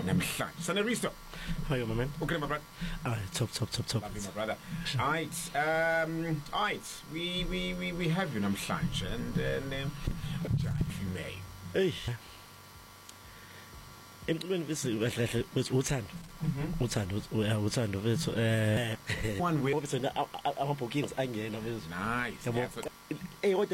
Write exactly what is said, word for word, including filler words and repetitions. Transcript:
namhlanje. Saneristo. How are you, my man? Okay, my brother. Ah, top, top, top, top. Lovely, my brother. Alright, um, alright. We we we we have you namhlanje and and um, if you may. Hey. Emntwini bese kahle kahle uthando. Uthando uthando bethu eh one way. Obese amabhokings angena bethu. Nice. Yabo. Yeah, so- Eh